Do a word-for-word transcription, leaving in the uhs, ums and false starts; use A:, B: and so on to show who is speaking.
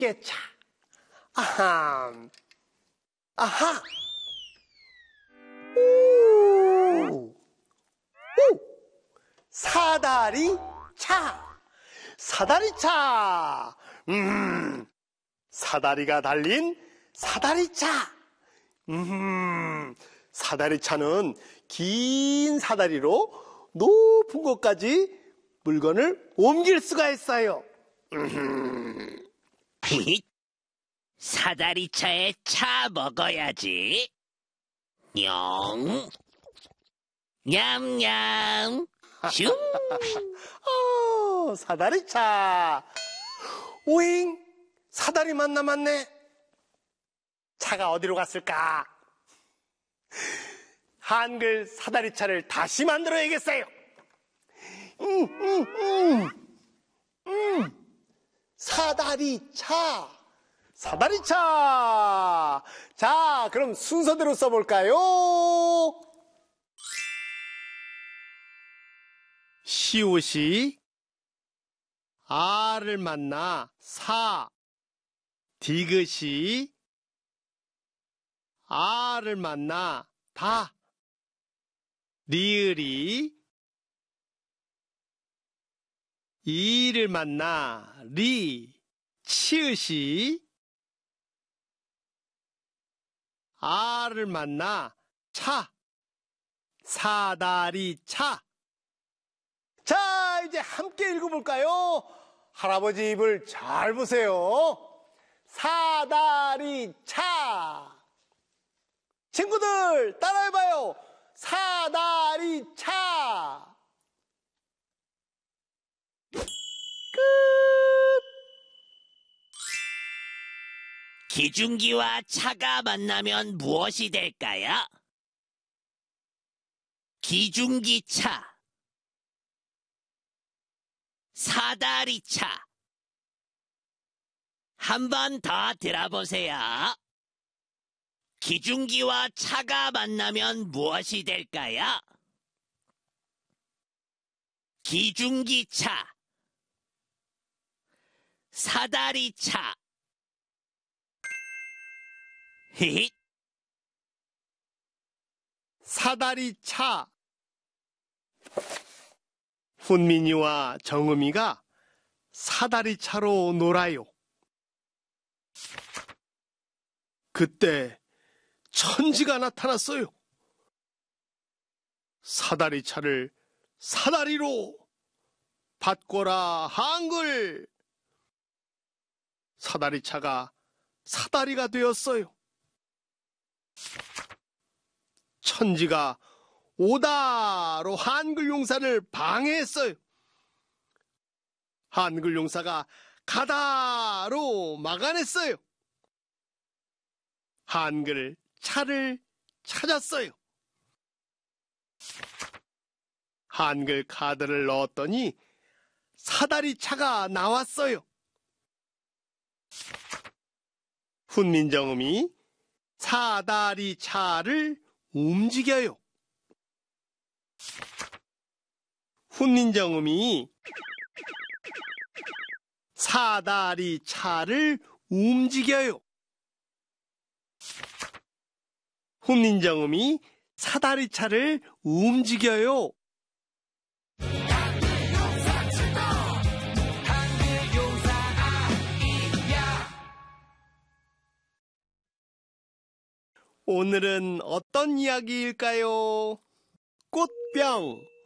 A: 깨차. 아하. 아하. 오. 오. 사다리 차. 사다리 차. 음. 사다리가 달린 사다리 차. 음. 사다리 차는 긴 사다리로 높은 곳까지 물건을 옮길 수가 있어요. 음.
B: 사다리차에 차 먹어야지. 영. 냠냠. 슝.
A: 어, 사다리차. 오잉, 사다리만 남았네. 차가 어디로 갔을까? 한글 사다리차를 다시 만들어야겠어요. 음, 음, 음. 음. 사다리차. 사다리차. 자, 그럼 순서대로 써볼까요? 시옷이 아를 만나 사. 디귿이 아를 만나 다. 리을이 이를 만나 리. 치읓이 아를 만나 차. 사다리차. 자, 이제 함께 읽어볼까요? 할아버지 입을 잘 보세요. 사다리차. 친구들 따라해봐요. 사다리차. 끝.
B: 기중기와 차가 만나면 무엇이 될까요? 기중기차. 사다리차. 한 번 더 들어보세요. 기중기와 차가 만나면 무엇이 될까요? 기중기차. 사다리차. 히힛.
A: 사다리차. 훈민이와 정음이가 사다리차로 놀아요. 그때 천지가 나타났어요. 사다리차를 사다리로 바꿔라 한글. 사다리차가 사다리가 되었어요. 천지가 오다로 한글 용사를 방해했어요. 한글 용사가 가다로 막아냈어요. 한글 차를 찾았어요. 한글 카드를 넣었더니 사다리차가 나왔어요. 훈민정음이 사다리차를 움직여요. 훈민정음이 사다리차를 움직여요. 훈민정음이 사다리차를 움직여요. 오늘은 어떤 이야기일까요? 꽃병.